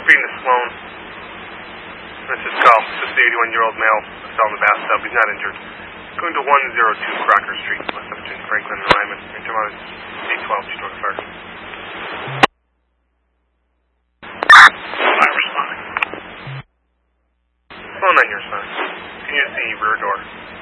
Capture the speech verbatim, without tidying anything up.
Speeding to Sloan. This is Call. This is the eighty-one-year-old male fell in the bathtub. He's not injured. Going to one oh two Crocker Street, west of between Franklin and Ryman. Intermount is eight twelve, Detroit Fire. I'm responding. Sloan nine, you're responding. Can you use the rear door?